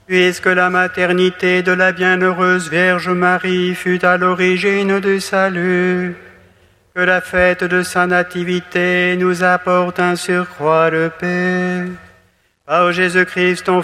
Puisque la maternité de la bienheureuse Vierge Marie fut à l'origine du salut, que la fête de sa nativité nous apporte un surcroît de paix. Par Jésus-Christ, ton